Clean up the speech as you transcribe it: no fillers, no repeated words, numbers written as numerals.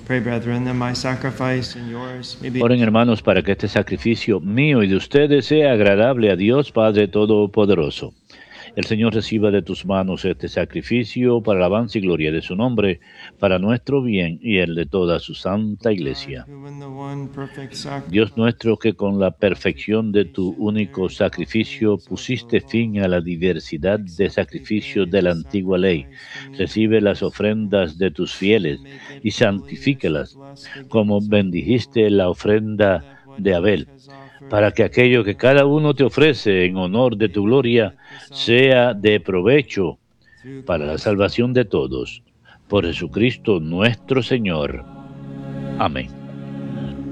Pray, brethren, that my sacrifice and yours may be Oren, hermanos, para que este sacrificio mío y de ustedes sea agradable a Dios Padre Todopoderoso. El Señor reciba de tus manos este sacrificio para alabanza y gloria de su nombre, para nuestro bien y el de toda su santa Iglesia. God, who in the one perfect sacrifice Dios nuestro, que con la perfección de tu único sacrificio pusiste fin a la diversidad de sacrificios de la antigua ley, recibe las ofrendas de tus fieles y santifícalas, como bendijiste la ofrenda de Abel, para que aquello que cada uno te ofrece en honor de tu gloria sea de provecho para la salvación de todos. Por Jesucristo nuestro Señor. Amén.